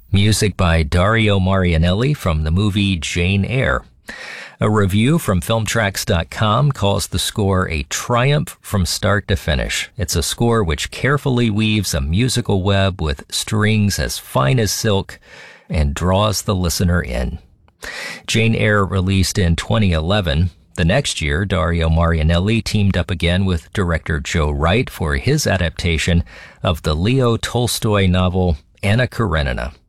Music by Dario Marianelli from the movie Jane Eyre. A review from Filmtracks.com calls the score a triumph from start to finish. It's a score which carefully weaves a musical web with strings as fine as silk and draws the listener in. Jane Eyre released in 2011. The next year, Dario Marianelli teamed up again with director Joe Wright for his adaptation of the Leo Tolstoy novel Anna Karenina.